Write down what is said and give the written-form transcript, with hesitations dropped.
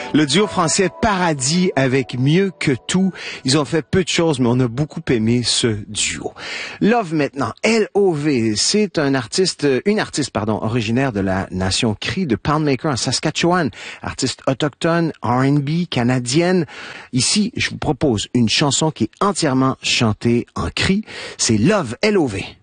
Le duo français Paradis avec Mieux que tout. Ils ont fait peu de choses, mais on a beaucoup aimé ce duo. Love maintenant. L.O.V. C'est une artiste, originaire de la nation Cri de Poundmaker en Saskatchewan. Artiste autochtone, R&B, canadienne. Ici, je vous propose une chanson qui est entièrement chantée en Cri. C'est Love, L.O.V.